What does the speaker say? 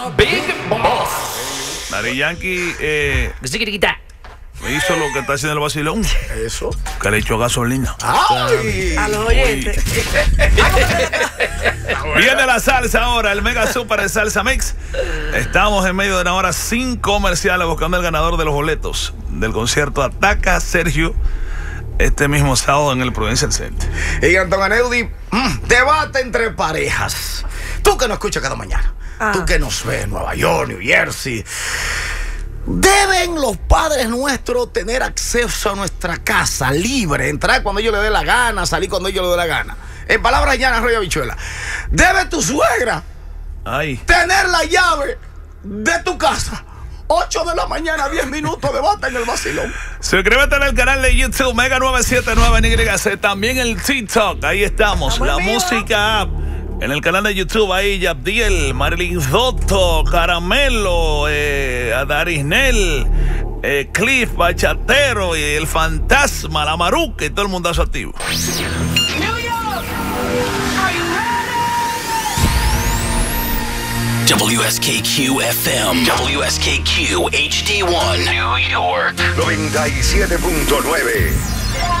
Big Boss. Daddy Yankee hizo lo que está haciendo el vacilón. Eso. Que le echó gasolina. ¡Ay! A los oyentes. Viene la salsa ahora, el Mega Super de Salsa Mix. Estamos en medio de una hora sin comerciales buscando el ganador de los boletos del concierto Ataca Sergio este mismo sábado en el Prudential Center. Y Anton Aneudi, debate entre parejas. Tú que nos escuchas cada mañana, tú que nos ves en Nueva York, New Jersey. ¿Deben los padres nuestros tener acceso a nuestra casa libre? Entrar cuando ellos les dé la gana, salir cuando ellos les dé la gana. En palabras llanas, Rollo Habichuela, ¿debe tu suegra tener la llave de tu casa? 8 de la mañana, 10 minutos, debate en el vacilón. Suscríbete al canal de YouTube Mega 979 en YC, también el TikTok, ahí estamos, la música app. En el canal de YouTube, ahí Yabdiel, Marilyn Soto, Caramelo, Adarisnel, Cliff, Bachatero, y el Fantasma, la Maruca y todo el mundazo activo. WSKQ FM, WSKQ HD1, New York, 97.9.